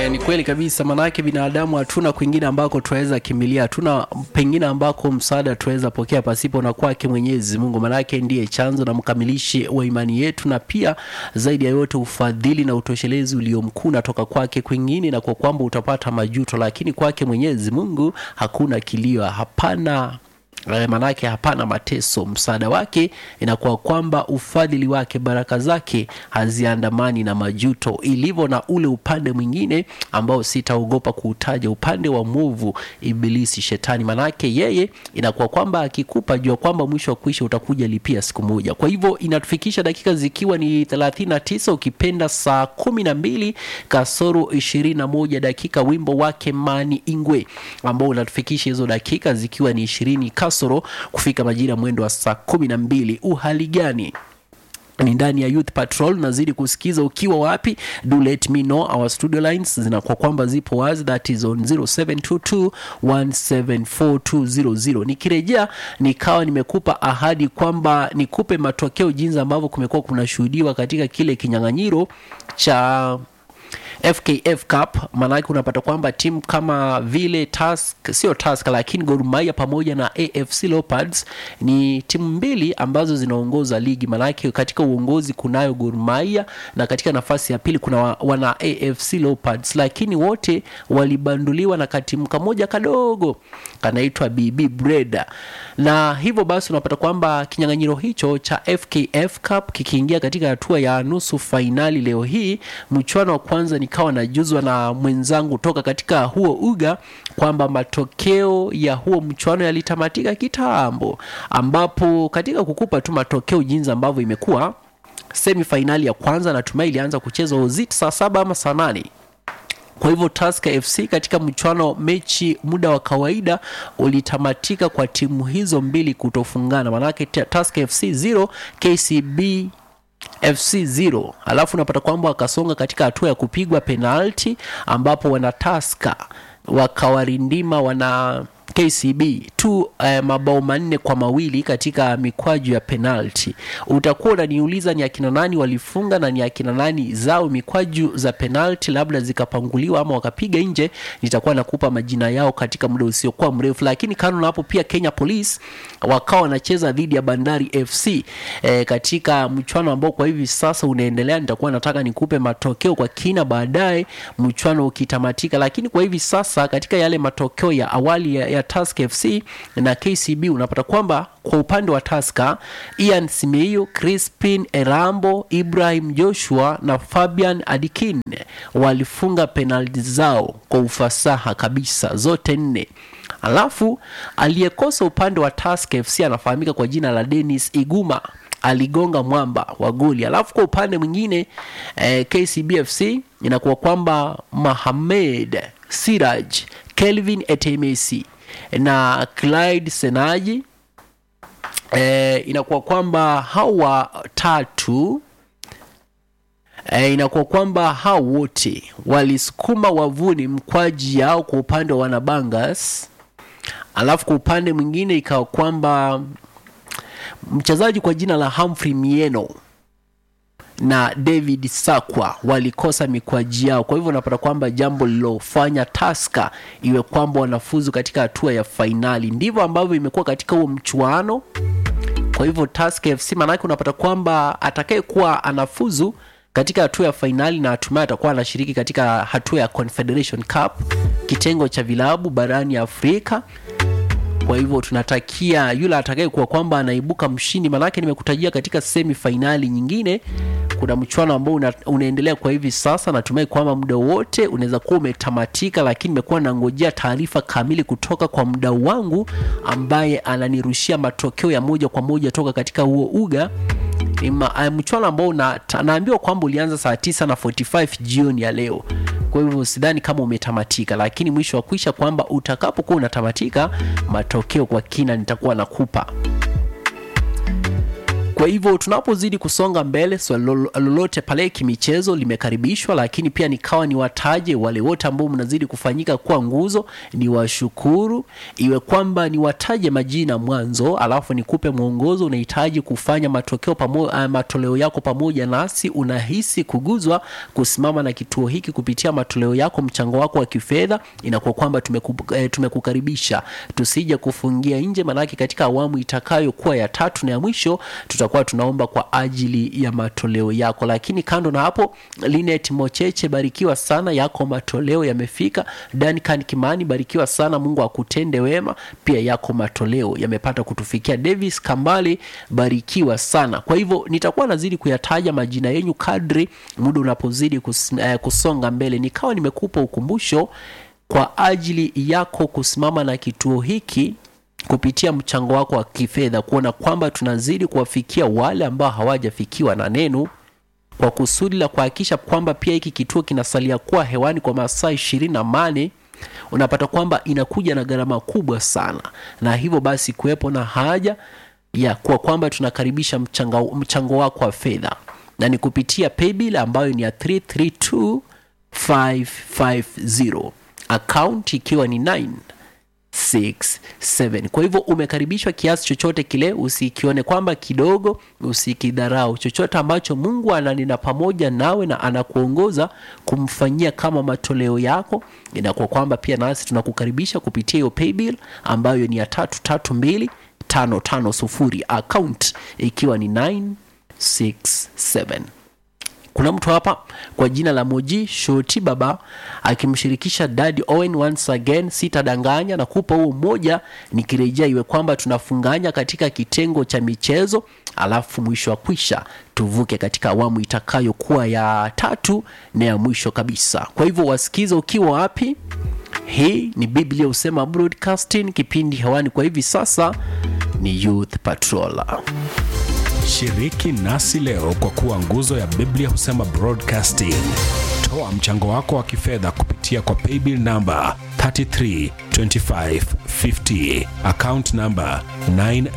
Ni kweli kabisa, manake binadamu hatuna kwingine ambako tuweza kimbilia, hatuna pengine ambako msaada tuweza pokea pasipo na kwake Mwenyezi Mungu. Manake ndiye chanzo na mkamilishi wa imani yetu, na pia zaidi ya yote ufadhili na utoshelezi uliomkuu natoka kwake kwingine, na kwa kwamba utapata majuto, lakini kwake Mwenyezi Mungu hakuna kilio, hapana manake hapana mateso. Msaada wake inakuwa kwamba ufadhili wake, baraka zake haziandamani na majuto, ilivyo na ule upande mwingine ambao sitaogopa kuutaja, upande wa mwovu ibilisi, shetani. Manake yeye inakuwa kwamba akikupa jua kwamba mwisho wa kuisha utakuja lipia siku moja. Kwa hivyo inatufikisha dakika zikiwa ni 39, ukipenda saa 12 kasoro 21 dakika, wimbo wake Mani Ingwe ambao unatufikisha hizo dakika zikiwa ni 20 kasoro kufika majira mwendo wa saa 12. Uhali gani? Ni ndani ya Youth Patrol, nazidi kusikiza ukiwa wapi. Do let me know. Our studio lines zinakuwa kwamba zipo wazi, that is on 0722174200. Nikirejea nikawa nimekupa ahadi kwamba nikupe matokeo jinsi ambavyo kumekuwa kunashuhudiwa katika kile kinyang'anyiro cha FKF Cup. Manake unapata kwamba timu kama vile sio Tusker lakini Gor Mahia pamoja na AFC Leopards ni timu mbili ambazo zinaongoza ligi. Manake katika uongozi kunayo Gor Mahia na katika nafasi ya pili kuna wana AFC Leopards, lakini wote walibanduliwa na katimu kamoja kadogo kanaitwa BB Breda. Na hivyo basi unapata kwamba kinyang'anyiro hicho cha FKF Cup kikiingia katika hatua ya nusu finali leo hii. Mchuano wa kwanza nikawa najuzwa na mwenzangu toka katika huo uga kwamba matokeo ya huo mchuano yalitamatika kitambo, ambapo katika kukupa tu matokeo jinsi ambavyo imekuwa, semi finali ya kwanza natumai ilianza kuchezwa uzit saa 7 ama saa 8. Kwa hivyo Tusker FC katika mchuano mechi muda wa kawaida ulitamatika kwa timu hizo mbili kutofungana. Manake Tusker FC 0 KCB FC 0. Alafu unapata kwamba wakasonga katika hatua ya kupigwa penalty, ambapo wana Tusker wakawarindima wana KCB mabao 4-2 katika mikwaju ya penalty. Utakuwa unaniuliza ni akina nani walifunga na ni akina nani zao mikwaju za penalty labda zikapanguliwa ama wakapiga nje. Nitakuwa nakupa majina yao katika muda usiokuwa mrefu, lakini kando na hapo pia Kenya Police wakawa wanacheza dhidi ya Bandari FC katika mchuano ambao kwa hivi sasa unaendelea. Nitakuwa nataka nikupe matokeo kwa kina baadaye mchuano ukitamatika, lakini kwa hivi sasa katika yale matokeo ya awali ya Tusker FC na KCB unapata kwamba kwa upande wa Tusker, Ian Simeyo, Crispin Erambo, Ibrahim Joshua na Fabian Adikin walifunga penalti zao kwa ufasaha kabisa zote 4. Alafu aliyekosa upande wa Tusker FC anafahamika kwa jina la Dennis Iguma, aligonga mwamba wa goli. Alafu kwa upande mwingine KCB FC inakuwa kwamba Mohamed Siraj, Kelvin Etemesi na Clyde Senaji inakuwa kwamba hawa tatu inakuwa kwamba hao wote walisukuma wavuni mkwaji yao kwa upande wa Wanabangas. Alafu kwa upande mwingine ikawa kwamba mchezaji kwa jina la Humphrey Mieno na David Sakwa walikosa mikwaji yao. Kwa hivyo unapata kwamba jambo lilofanya Tusker iwe kwamba wanafuzu katika hatua ya finali. Ndivyo ambavyo imekuwa katika huo mchuano. Kwa hivyo Tusker FC manake unapata kwamba atakayekuwa anafuzu katika hatua ya finali na hatimaye atakuwa anashiriki katika hatua ya Confederation Cup, kitengo cha vilabu barani Afrika. Kwa hivyo tunatakia yule atakayekuwa kwamba anaibuka mshindi. Manake nimekutajia katika semi finali nyingine kuna mchuano ambao unaendelea kwa hivi sasa. Natumai kwamba muda wote unaweza kuwa umetamatika, lakini nimekuwa nangojea taarifa kamili kutoka kwa mdau wangu ambaye ananirushia matokeo ya moja kwa moja toka katika huo uga. Mchuano ambao naambiwa kwamba ulianza saa 9:45 jioni ya leo. Kwa hivyo sidhani kama umetamatika, lakini mwisho wa kuisha kwamba utakapokuwa unatamatika matokeo kwa kina nitakuwa nakupa. Kwa hivyo tunapozidi kusonga mbele, swali lolote pale kimichezo limekaribishwa, lakini pia nikawa ni wataje wale wote ambao mnazidi kufanyika kwa nguzo, ni washukuru. Iwe kwamba ni wataje majina mwanzo, alafu nikupe mwongozo. Unahitaji kufanya matoleo yako pamoja nasi, unahisi kuguzwa kusimama na kituo hiki kupitia matoleo yako, mchango wako wa kifedha, inakuwa kwamba tumekukaribisha. Tusije kufungia nje, manake katika awamu itakayokuwa ya 3 na ya mwisho tutakuwa tunaomba kwa ajili ya matoleo yako. Lakini kando na hapo, Linet Mocheche, barikiwa sana, yako matoleo yamefika. Duncan Kimani, barikiwa sana, Mungu akutende wema, pia yako matoleo yamepata kutufikia. Davis Kambale, barikiwa sana. Kwa hivyo nitakuwa nazidi kuyataja majina yenu kadri muda unapozidi kusonga mbele. Nikawa nimekupa ukumbusho kwa ajili yako kusimama na kituo hiki kupitia mchango wako wa kifedha, kuona kwamba tunazidi kuwafikia wale ambao hawajafikiwa na neno, kwa kusudi la kuhakikisha kwamba pia hiki kituo kinasalia kuwa hewani kwa masaa 24. Unapata kwamba inakuja na gharama kubwa sana, na hivyo basi kuwepo na haja ya kwa kwamba tunakaribisha mchango wako wa fedha, na ni kupitia paybill ambayo ni ya 332550, account ikiwa ni 967. Kwa hivyo umekaribishwa kiasi chochote kile, usikione kwamba kidogo, usikidharau. Chochote ambacho Mungu ananena pamoja nawe na anakuongoza kumfanyia kama matoleo yako, inakuwa kwamba pia nasi tunakukaribisha kupitia hiyo paybill ambayo ni ya 332550, account ikiwa ni 967. Kuna mtu hapa kwa jina la Moji Shoti Baba akimshirikisha Daddy Owen once again. Sitadanganya na kupa huo mmoja, nikirejea iwe kwamba tunafunganya katika kitengo cha michezo, alafu mwisho wa kwisha tuvuke katika awamu itakayokuwa ya 3 na ya mwisho kabisa. Kwa hivyo wasikiza ukiwa wapi. Hii ni Biblia Husema Broadcasting, kipindi hewani kwa hivi sasa ni Youth Patrol. Shiriki nasi leo kwa kuwa nguzo ya Biblia Husema Broadcasting. Toa mchango wako wa kifedha kupitia kwa paybill number 332550, account number 9